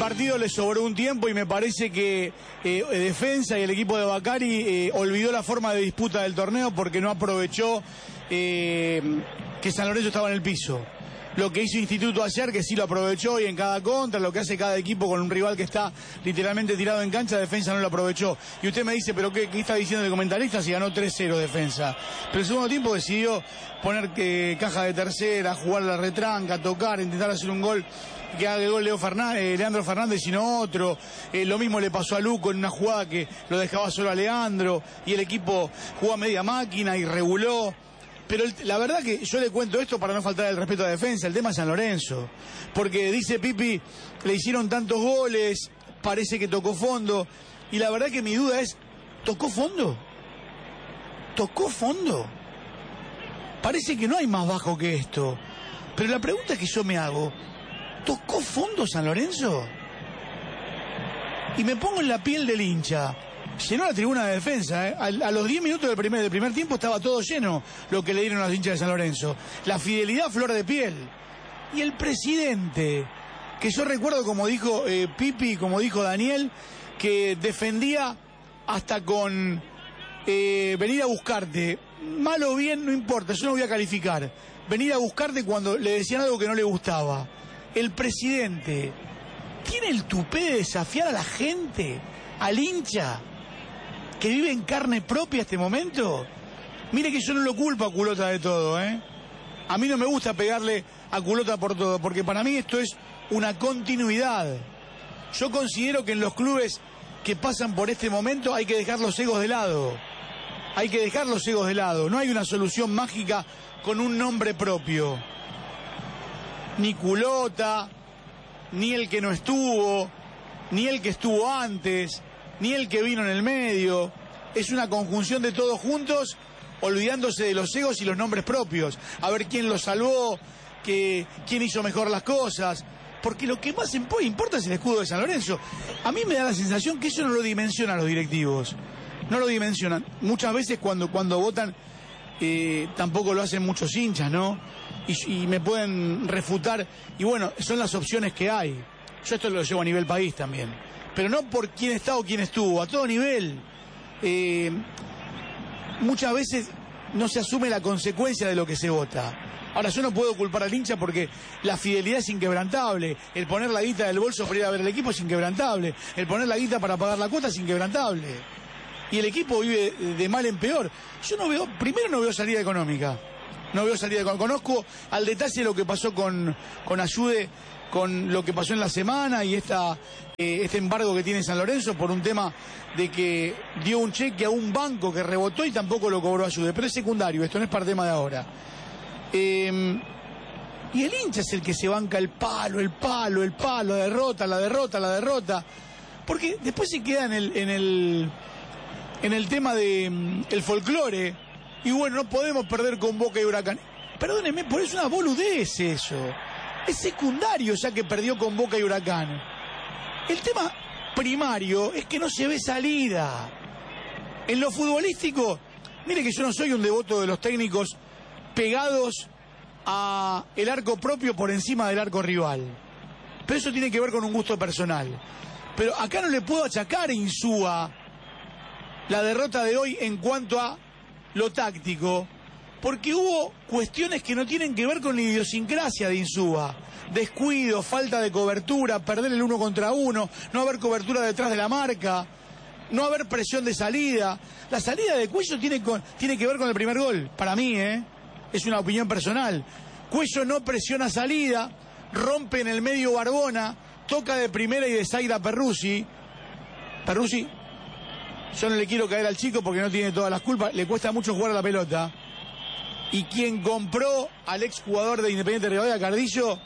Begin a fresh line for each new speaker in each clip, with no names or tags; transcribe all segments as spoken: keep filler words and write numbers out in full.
partido le sobró un tiempo y me parece que eh, Defensa y el equipo de Bacari eh, olvidó la forma de disputa del torneo porque no aprovechó eh, que San Lorenzo estaba en el piso. Lo que hizo Instituto ayer, que sí lo aprovechó, y en cada contra, lo que hace cada equipo con un rival que está literalmente tirado en cancha, Defensa no lo aprovechó. Y usted me dice, ¿pero qué, qué está diciendo el comentarista si ganó tres cero Defensa? Pero el segundo tiempo decidió poner eh, caja de tercera, jugar la retranca, tocar, intentar hacer un gol, que haga el gol Leo Fernández, eh, Leandro Fernández y no otro. Eh, lo mismo le pasó a Luco en una jugada que lo dejaba solo a Leandro, y el equipo jugó a media máquina y reguló. Pero el, la verdad que yo le cuento esto para no faltar el respeto a Defensa, el tema es San Lorenzo. Porque dice Pipi, le hicieron tantos goles, parece que tocó fondo. Y la verdad que mi duda es, ¿tocó fondo? ¿Tocó fondo? Parece que no hay más bajo que esto. Pero la pregunta que yo me hago, ¿tocó fondo San Lorenzo? Y me pongo en la piel del hincha. Llenó la tribuna de Defensa, ¿eh? A, a los diez minutos del primer, del primer tiempo estaba todo lleno lo que le dieron a los hinchas de San Lorenzo. La fidelidad a flor de piel. Y el presidente, que yo recuerdo como dijo eh, Pipi, como dijo Daniel, que defendía hasta con eh, venir a buscarte. Mal o bien, no importa, yo no voy a calificar. Venir a buscarte cuando le decían algo que no le gustaba. El presidente tiene el tupé de desafiar a la gente, al hincha, que vive en carne propia este momento. Mire que yo no lo culpo a Culota de todo, ¿eh? A mí no me gusta pegarle a Culota por todo, porque para mí esto es una continuidad. Yo considero que en los clubes que pasan por este momento hay que dejar los egos de lado. Hay que dejar los egos de lado. No hay una solución mágica con un nombre propio. Ni Culota, ni el que no estuvo, ni el que estuvo antes, ni el que vino en el medio. Es una conjunción de todos juntos, olvidándose de los egos y los nombres propios. A ver quién los salvó, que, quién hizo mejor las cosas. Porque lo que más importa es el escudo de San Lorenzo. A mí me da la sensación que eso no lo dimensionan los directivos. No lo dimensionan. Muchas veces cuando, cuando votan, eh, tampoco lo hacen muchos hinchas, ¿no? Y, y me pueden refutar. Y bueno, son las opciones que hay. Yo esto lo llevo a nivel país también. Pero no por quién está o quién estuvo, a todo nivel. Eh, muchas veces no se asume la consecuencia de lo que se vota. Ahora, yo no puedo culpar al hincha porque la fidelidad es inquebrantable. El poner la guita del bolso para ir a ver el equipo es inquebrantable. El poner la guita para pagar la cuota es inquebrantable. Y el equipo vive de mal en peor. Yo no veo, primero no veo salida económica. No veo salida económica. Conozco al detalle lo que pasó con, con Ayude, con lo que pasó en la semana y esta, eh, este embargo que tiene San Lorenzo por un tema de que dio un cheque a un banco que rebotó y tampoco lo cobró Ayude. Pero es secundario, esto no es para tema de ahora. Eh, y el hincha es el que se banca el palo, el palo, el palo, la derrota, la derrota, la derrota. Porque después se queda en el, en el, en el tema de um, el folclore. Y bueno, no podemos perder con Boca y Huracán. Perdónenme, por eso es una boludez eso. Es secundario ya que perdió con Boca y Huracán. El tema primario es que no se ve salida. En lo futbolístico, mire que yo no soy un devoto de los técnicos pegados a el arco propio por encima del arco rival. Pero eso tiene que ver con un gusto personal. Pero acá no le puedo achacar a Insúa la derrota de hoy en cuanto a lo táctico, porque hubo cuestiones que no tienen que ver con la idiosincrasia de Insúa. Descuido, falta de cobertura, perder el uno contra uno, no haber cobertura detrás de la marca, no haber presión de salida. La salida de Cuello tiene, con, tiene que ver con el primer gol, para mí, ¿eh? Es una opinión personal. Cuello no presiona salida, rompe en el medio Barbona, toca de primera y de Zaira Perruzzi. Perruzzi, yo no le quiero caer al chico porque no tiene todas las culpas, le cuesta mucho jugar a la pelota. Y quien compró al exjugador de Independiente Rivadavia, Cardillo,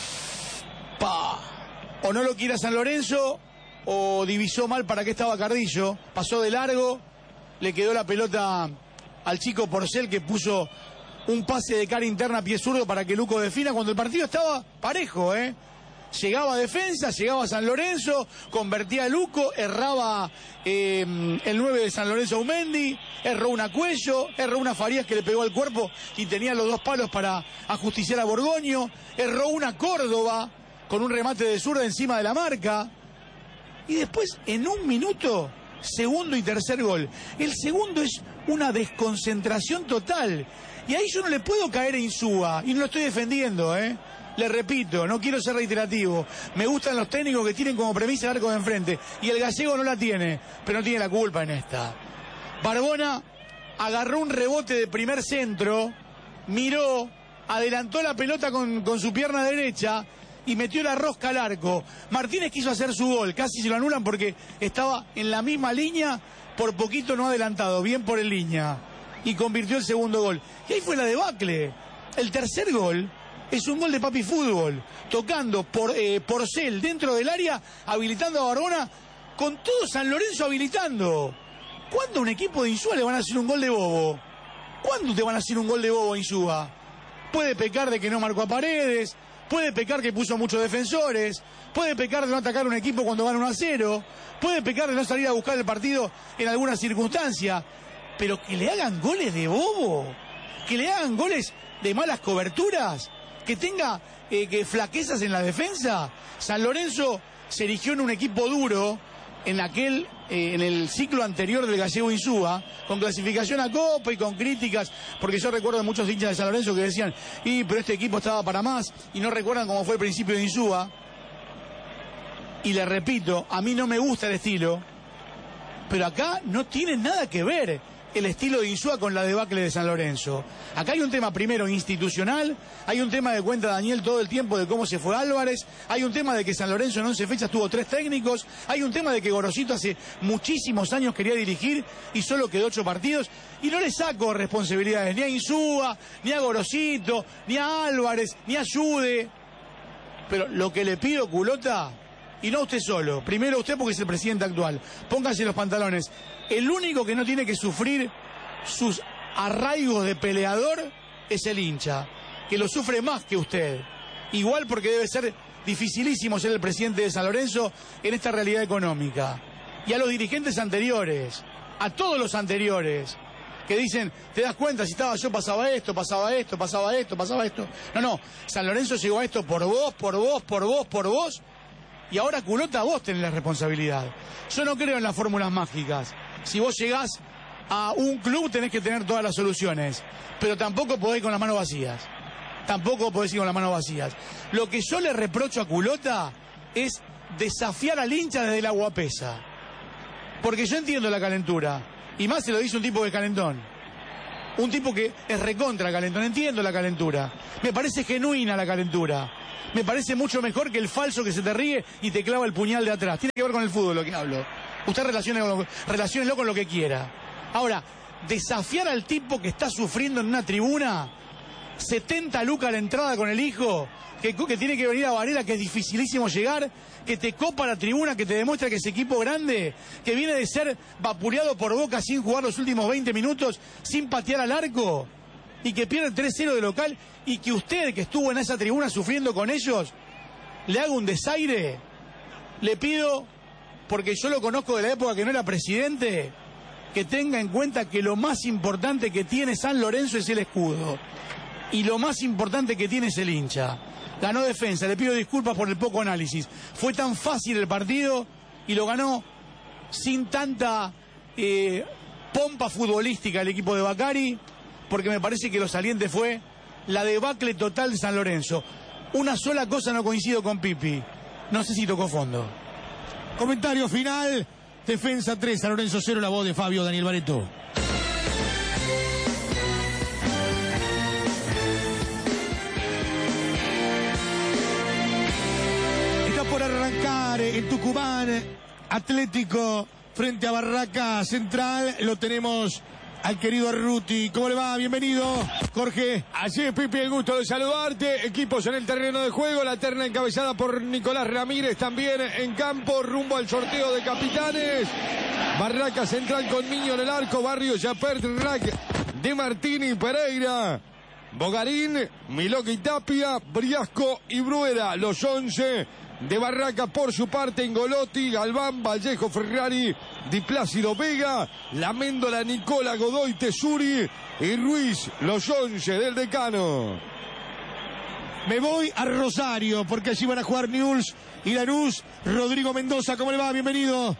pa, o no lo quiere a San Lorenzo, o divisó mal para qué estaba Cardillo, pasó de largo, le quedó la pelota al chico Porcel, que puso un pase de cara interna a pie zurdo para que Luco defina, cuando el partido estaba parejo, ¿eh? Llegaba a Defensa, llegaba a San Lorenzo, convertía a Luco, erraba eh, el nueve de San Lorenzo Aumendi, erró una Cuello, erró una Farías que le pegó al cuerpo y tenía los dos palos para ajusticiar a Borgoño, erró una Córdoba con un remate de zurda encima de la marca. Y después, en un minuto, segundo y tercer gol. El segundo es una desconcentración total. Y ahí yo no le puedo caer a Insúa. Y no lo estoy defendiendo, ¿eh? Le repito, no quiero ser reiterativo. Me gustan los técnicos que tienen como premisa el arco de enfrente. Y el gallego no la tiene, pero no tiene la culpa en esta. Barbona agarró un rebote de primer centro, miró, adelantó la pelota con, con su pierna derecha y metió la rosca al arco. Martínez quiso hacer su gol, casi se lo anulan porque estaba en la misma línea, por poquito no adelantado, bien por el línea. Y convirtió el segundo gol. Y ahí fue la debacle. El tercer gol es un gol de Papi Fútbol, tocando por eh, Porcel dentro del área, habilitando a Barbona, con todo San Lorenzo habilitando. ¿Cuándo a un equipo de Insúa le van a hacer un gol de bobo? ¿Cuándo te van a hacer un gol de bobo a Insúa? Puede pecar de que no marcó a Paredes, puede pecar que puso muchos defensores, puede pecar de no atacar a un equipo cuando gana uno a cero, puede pecar de no salir a buscar el partido en alguna circunstancia, pero que le hagan goles de bobo, que le hagan goles de malas coberturas, que tenga eh, que flaquezas en la defensa. San Lorenzo se erigió en un equipo duro en aquel eh, en el ciclo anterior del gallego Insúa, con clasificación a Copa y con críticas, porque yo recuerdo de muchos hinchas de San Lorenzo que decían, y pero este equipo estaba para más, y no recuerdan cómo fue el principio de Insúa. Y le repito, a mí no me gusta el estilo, pero acá no tiene nada que ver el estilo de Insúa con la debacle de San Lorenzo. Acá hay un tema primero institucional, hay un tema de cuenta Daniel todo el tiempo de cómo se fue Álvarez, hay un tema de que San Lorenzo en once fechas tuvo tres técnicos, hay un tema de que Gorosito hace muchísimos años quería dirigir y solo quedó ocho partidos, y no le saco responsabilidades ni a Insúa, ni a Gorosito, ni a Álvarez, ni a Yude, pero lo que le pido, Culota, y no a usted solo, primero a usted porque es el presidente actual, póngase los pantalones. El único que no tiene que sufrir sus arraigos de peleador es el hincha, que lo sufre más que usted. Igual porque debe ser dificilísimo ser el presidente de San Lorenzo en esta realidad económica. Y a los dirigentes anteriores, a todos los anteriores, que dicen, te das cuenta, si estaba yo pasaba esto, pasaba esto, pasaba esto, pasaba esto. No, no, San Lorenzo llegó a esto por vos, por vos, por vos, por vos. Y ahora, Culota, vos tenés la responsabilidad. Yo no creo en las fórmulas mágicas. Si vos llegás a un club tenés que tener todas las soluciones, pero tampoco podés ir con las manos vacías. Tampoco podés ir con las manos vacías. Lo que yo le reprocho a Culota es desafiar al hincha desde la guapesa. Porque yo entiendo la calentura, y más se lo dice un tipo de calentón. Un tipo que es recontra calentón, entiendo la calentura. Me parece genuina la calentura. Me parece mucho mejor que el falso que se te ríe y te clava el puñal de atrás. Tiene que ver con el fútbol lo que hablo. Usted relaciónelo, relaciónelo con lo que quiera. Ahora, desafiar al tipo que está sufriendo en una tribuna, setenta lucas a la entrada con el hijo, que, que tiene que venir a Varela, que es dificilísimo llegar, que te copa la tribuna, que te demuestra que es equipo grande, que viene de ser vapuleado por Boca sin jugar los últimos veinte minutos, sin patear al arco, y que pierde tres cero de local, y que usted, que estuvo en esa tribuna sufriendo con ellos, le haga un desaire. Le pido, porque yo lo conozco de la época que no era presidente, que tenga en cuenta que lo más importante que tiene San Lorenzo es el escudo, y lo más importante que tiene es el hincha. Ganó defensa, le pido disculpas por el poco análisis. Fue tan fácil el partido y lo ganó sin tanta eh, pompa futbolística el equipo de Bacari, porque me parece que lo saliente fue la debacle total de San Lorenzo. Una sola cosa no coincido con Pipi, no sé si tocó fondo.
Comentario final, Defensa tres, San Lorenzo cero, la voz de Fabio Daniel Barreto. Está por arrancar en Tucumán, Atlético frente a Barraca Central, lo tenemos al querido Arruti. ¿Cómo le va? Bienvenido, Jorge.
Así es, Pipi, el gusto de saludarte. Equipos en el terreno de juego, la terna encabezada por Nicolás Ramírez, también en campo, rumbo al sorteo de capitanes. Barraca Central con Niño en el arco, Barrio, Yapert, Rack, De Martini, Pereira, Bogarín, Miloki Tapia, Briasco y Bruera, los once de Barraca. Por su parte, Ingolotti, Galván, Vallejo, Ferrari, Di Plácido, Vega, Laméndola, Nicola, Godoy, Tesuri y Ruiz, los once del Decano.
Me voy a Rosario, porque allí van a jugar Newell's y Lanús. Rodrigo Mendoza, ¿cómo le va? Bienvenido.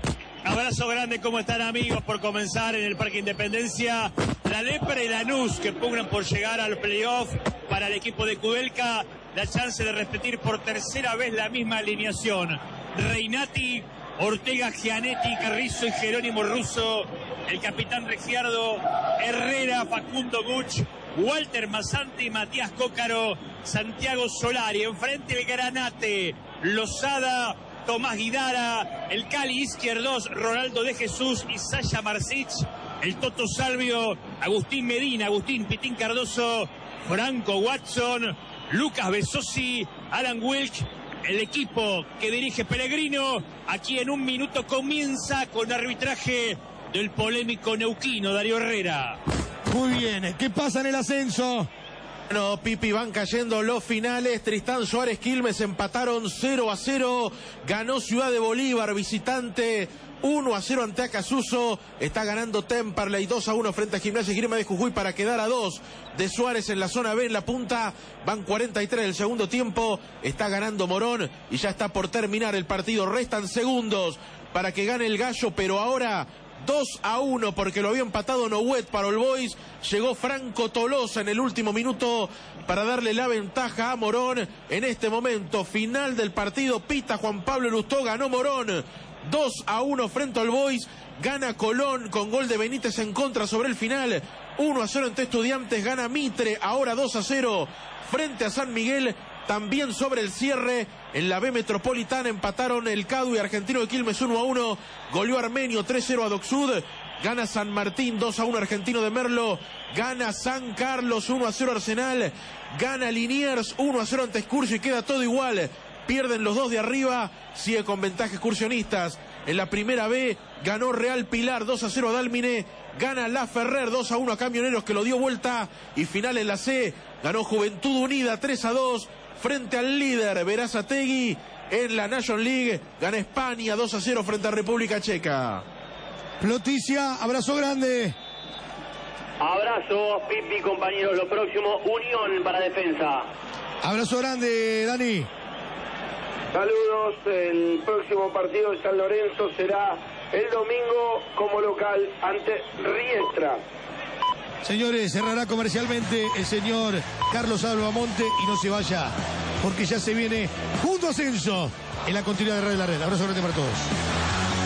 Abrazo grande, ¿cómo están, amigos? Por comenzar en el Parque Independencia, la Lepre y Lanús, que pugnan por llegar al playoff. Para el equipo de Kudelka, la chance de repetir por tercera vez la misma alineación. Reinati, Ortega, Gianetti, Carrizo y Jerónimo Russo. El capitán Regiardo, Herrera, Facundo Buch, Walter Masanti, Matías Cócaro, Santiago Solari. Enfrente el Granate, Lozada, Tomás Guidara, el Cali Izquierdos, Ronaldo de Jesús y Sasha Marsic. El Toto Salvio, Agustín Medina, Agustín Pitín Cardoso, Franco Watson, Lucas Besosi, Alan Wilk. El equipo que dirige Pellegrino, aquí en un minuto comienza con arbitraje del polémico neuquino Darío Herrera.
Muy bien, ¿qué pasa en el ascenso?
Bueno, Pipi, van cayendo los finales. Tristán Suárez, Quilmes empataron cero a cero. Ganó Ciudad de Bolívar, visitante, uno a cero ante Acasuso. Está ganando Temperley dos a uno frente a Gimnasia y Grima de Jujuy para quedar a dos de Suárez en la zona B, en la punta. Van cuarenta y tres del segundo tiempo. Está ganando Morón y ya está por terminar el partido. Restan segundos para que gane el Gallo, pero ahora dos a uno porque lo había empatado Nouet para All Boys. Llegó Franco Tolosa en el último minuto para darle la ventaja a Morón. En este momento, final del partido, pita Juan Pablo Lustó, ganó Morón dos a uno frente a All Boys. Gana Colón con gol de Benítez en contra sobre el final. uno a cero ante Estudiantes, gana Mitre, ahora dos a cero frente a San Miguel. También sobre el cierre, en la B Metropolitana empataron el Cadu y Argentino de Quilmes uno a uno. Goleó Armenio tres cero a Docsud. Gana San Martín dos a uno Argentino de Merlo. Gana San Carlos uno a cero Arsenal. Gana Liniers uno a cero ante Excursio y queda todo igual. Pierden los dos de arriba. Sigue con ventaja Excursionistas. En la primera B ganó Real Pilar dos a cero a Dálmine. Gana La Ferrer dos a uno a Camioneros, que lo dio vuelta. Y final en la C ganó Juventud Unida tres a dos frente al líder Berazategui. En la National League gana España dos a cero frente a República Checa.
Ploticia, abrazo grande.
Abrazo, Pipi, compañeros. Lo próximo, Unión para Defensa.
Abrazo grande, Dani.
Saludos. El próximo partido de San Lorenzo será el domingo como local ante Riestra.
Señores, cerrará comercialmente el señor Carlos Albamonte y no se vaya, porque ya se viene Punto Ascenso en la continuidad de Radio La Red. Abrazo grande para todos.